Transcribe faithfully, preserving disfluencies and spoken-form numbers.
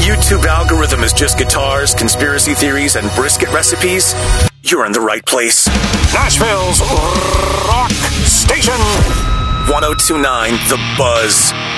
YouTube algorithm is just guitars, conspiracy theories, and brisket recipes, you're in the right place. Nashville's rock station. ten twenty-nine The Buzz.